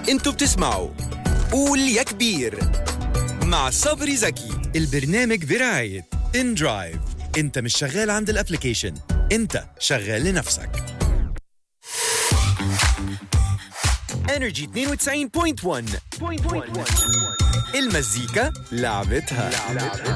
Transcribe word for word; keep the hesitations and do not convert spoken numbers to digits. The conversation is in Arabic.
انتوا بتسمعوا قول يا كبير مع صبري زكي. البرنامج برعاية إن درايف. انت مش شغال عند الابليكيشن، انت شغال لنفسك. انرجي اثنين وتسعين فاصلة واحد المزيكا لعبتها.